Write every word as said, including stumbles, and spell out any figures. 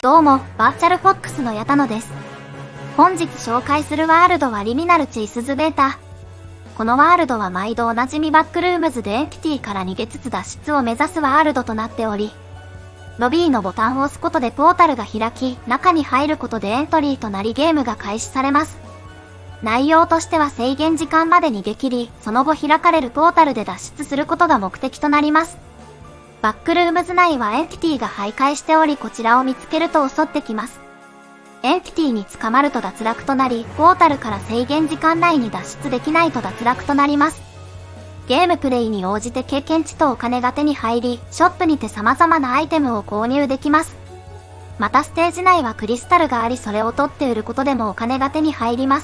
どうも、バーチャルフォックスの矢田野です。本日紹介するワールドはリミナルチースズベータ。このワールドは毎度おなじみバックルームズでエンティティから逃げつつ脱出を目指すワールドとなっており、ロビーのボタンを押すことでポータルが開き、中に入ることでエントリーとなりゲームが開始されます。内容としては制限時間まで逃げ切り、その後開かれるポータルで脱出することが目的となります。バックルームズ内はエンティティが徘徊しており、こちらを見つけると襲ってきます。エンティティに捕まると脱落となり、ポータルから制限時間内に脱出できないと脱落となります。ゲームプレイに応じて経験値とお金が手に入り、ショップにて様々なアイテムを購入できます。またステージ内はクリスタルがあり、それを取って売ることでもお金が手に入ります。